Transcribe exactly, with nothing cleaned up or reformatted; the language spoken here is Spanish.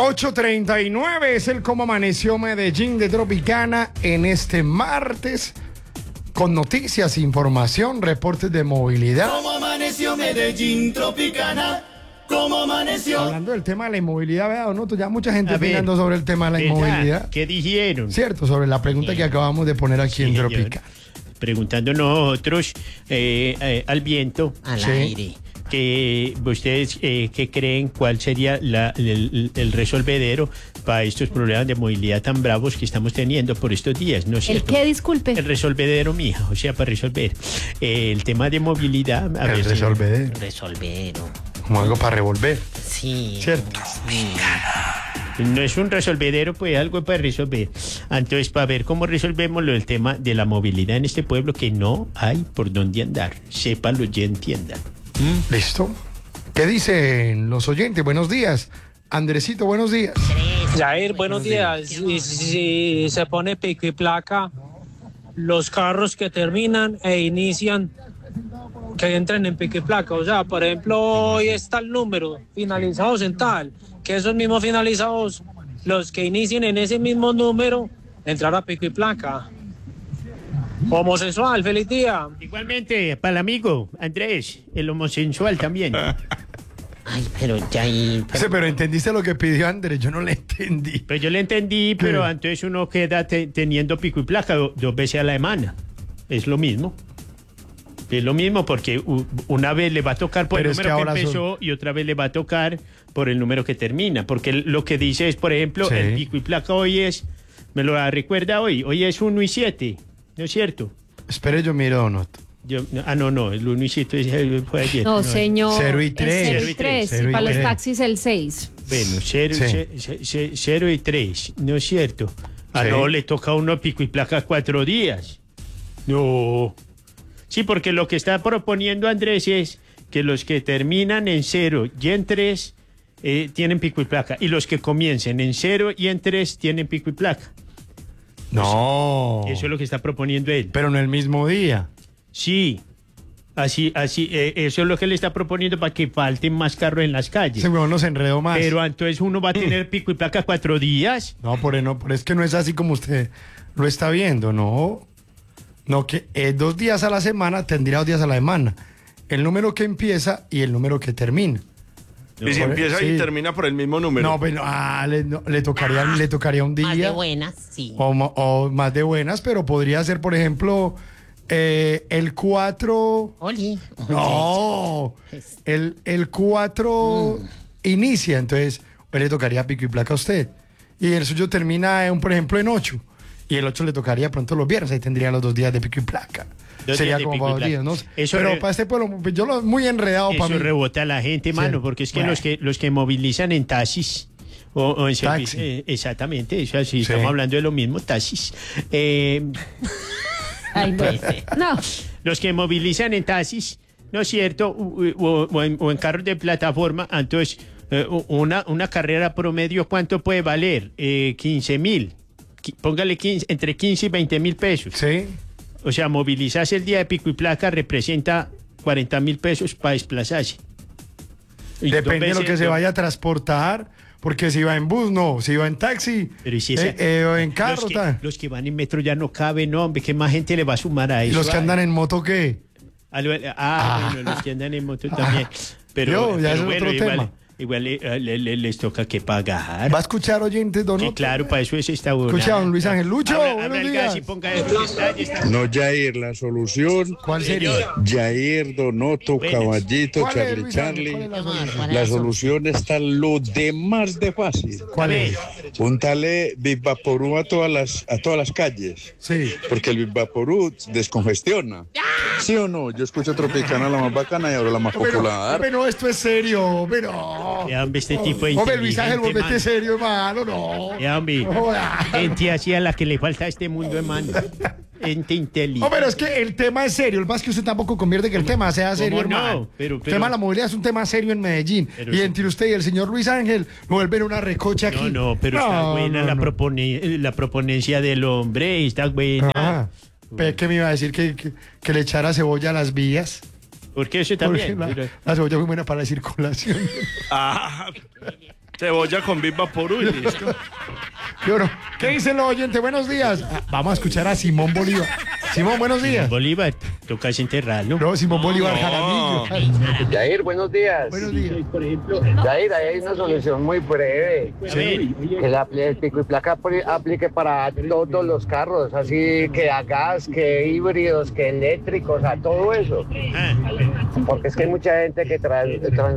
ocho treinta y nueve es el Cómo Amaneció Medellín de Tropicana en este martes, con noticias, información, reportes de movilidad. ¿Cómo amaneció Medellín, Tropicana? ¿Cómo amaneció? Hablando del tema de la inmovilidad, vea, Donoto, ya mucha gente A ver, opinando sobre el tema de la ¿verdad? inmovilidad. ¿Qué dijeron? Cierto, sobre la pregunta que acabamos de poner aquí Sí, en señor. Tropicana. Preguntando nosotros eh, eh, al viento, Al Sí. aire. que ustedes eh, qué creen, cuál sería la- el, el resolvedero para estos problemas de movilidad tan bravos que estamos teniendo por estos días, ¿no es ¿El cierto? qué, disculpe? El resolvedero, mija, o sea, para resolver eh, el tema de movilidad. A El ver si- resolvedero, Resolvero. como algo para revolver, Sí. ¿cierto? No es un resolvedero, pues algo para resolver. Entonces, para ver cómo resolvemos lo del tema de la movilidad en este pueblo, que no hay por dónde andar. Sépanlo y entiendan. ¿Listo? ¿Qué dicen los oyentes? Buenos días. Andresito, buenos días. Jair, buenos días. Si, si se pone pico y placa, los carros que terminan e inician, que entren en pico y placa. O sea, por ejemplo, hoy está el número, finalizados en tal, que esos mismos finalizados, los que inicien en ese mismo número, entrar a pico y placa. Homosexual, feliz día. Igualmente, para el amigo Andrés, el homosexual también. Ay, pero Jair. Sí, pero ¿entendiste lo que pidió Andrés? Yo no le entendí. Pues yo le entendí, pero entonces uno queda te- teniendo pico y placa do- dos veces a la semana. Es lo mismo. Es lo mismo porque u- una vez le va a tocar por Pero el es que número que, ahora empezó y otra vez le va a tocar por el número que termina. Porque lo que dice es, por ejemplo, Sí. el pico y placa hoy es, me lo recuerda hoy, hoy es uno y siete, ¿no es cierto? Espere, yo miro, Donoto. Yo, no, ah, no, no, el uno y siete es el- fue ayer. No, es- señor. Cero y es tres. Cero Cero y y tres. tres. Y para Cero y los tres. taxis el seis. Bueno, cero, Sí. ce- ce- ce- cero y tres, ¿no es cierto? A Sí. no le toca a uno pico y placa cuatro días. No. Sí, porque lo que está proponiendo Andrés es que los que terminan en cero y en tres eh, tienen pico y placa. Y los que comiencen en cero y en tres tienen pico y placa. No. Eso es lo que está proponiendo él. Pero en el mismo día. Sí. Así, así, eh, eso es lo que le está proponiendo para que falten más carros en las calles. Ese huevón nos enredó más. Pero entonces uno va a tener pico y placa cuatro días. No, por no, por es que no es así como usted lo está viendo, no. No, que eh, dos días a la semana tendría dos días a la semana. El número que empieza y el número que termina. Y si Por- empieza sí. y termina por el mismo número. No, pero ah, le, no, le tocaría, le tocaría un Más de día buenas, sí. o, ma- o más de buenas, pero podría ser, por ejemplo, eh, el cuatro. Oli. No, el, el cuatro inicia, entonces pues, le tocaría pico y placa a usted. Y el suyo termina, en, por ejemplo, en ocho. Y el ocho le tocaría pronto los viernes, ahí tendría los dos días de pico y placa. Dos Sería días de como pico y para dos placa. días, ¿no? Eso Pero re- para este pueblo, pues, yo lo muy enredado para Eso mí. rebota a la gente, mano, Sí. porque es que Bueno. los que los que movilizan en taxis o, o en Taxi. servicio, eh, exactamente, eso así, Sí. estamos hablando de lo mismo, taxis. Eh, Ay, no. No. los que movilizan en taxis, ¿no es cierto? U- u- O, o en, o en carros de plataforma, entonces, eh, u- una, una carrera promedio, ¿cuánto puede valer? Eh, quince mil. Qui- Póngale quince, entre quince y veinte mil pesos. Sí. O sea, movilizarse el día de pico y placa representa cuarenta mil pesos para desplazarse. Y dos Depende de lo veces- que se dos- vaya a transportar, porque si va en bus, no. Si va en taxi, Pero ¿y si esa- eh, eh, o en carro, los que, tal. los que van en metro ya no caben, no, hombre, ¿qué más gente le va a sumar a Y eso? los que andan en moto, ¿qué? Ah, lo- ah, bueno, los que andan en moto también. Pero, Yo, ya pero es otro bueno, igual, tema. igual le- le- le- les toca que pagar. ¿Va a escuchar oyentes, Don Sí, Otto? claro, para eso es esta hora. Escucha, don Luis Ángel. Lucho, buenos el días. gas y ponga eso que está- está- No, Jair, la solución, ¿Cuál sería? Jair, Donoto, Buenas. Caballito, ¿Cuál es, Charlie, Luis Ángel? Charlie. ¿Cuál es la Amor, solución? ¿cuál es La la solución está lo de más de fácil. ¿Cuál es? Póntale Big Vaporú a todas las, a todas las calles, Sí. porque el Big Vaporú descongestiona. ¿Sí o no? Yo escucho Tropicana, la más bacana, y ahora la más Pero, popular. hombre, no, esto es serio, pero. Ya, hombre, este tipo de Hombre, Luis Ángel, inteligente, volvete mano. serio, hermano, no. Ya, hombre, No joda. gente así a la que le falta a este mundo, hermano. Gente inteligente. No, pero es que el tema es serio. El más que usted tampoco convierte que el tema sea serio, ¿Cómo no? hermano. Pero- el pero- tema de la movilidad es un tema serio en Medellín. Pero y sí. entre usted y el señor Luis Ángel lo vuelven una recocha aquí. No, no, pero está No, buena no, la, no. propone- la proponencia del hombre, está buena. Ah, pero ¿qué me iba a decir? Que, que, que le echara cebolla a las vías. Porque eso Porque también. la, pero- la cebolla es muy buena para la circulación. Ah, Cebolla con Big Vaporú y listo. ¿Qué, oro? ¿Qué dicen los oyentes? Buenos días. Ah, vamos a escuchar a Simón Bolívar. Simón, buenos días. Bolívar, tocas enterrarlo. No, Simón Bolívar, No. Jaramillo. Jair, buenos días. Buenos días. Jair, ahí hay una solución muy breve. A ver, Que la, el pico y placa apli- aplique para todos los carros, así que a gas, que híbridos, que eléctricos, a todo eso. ah, Porque es que hay mucha gente que tra-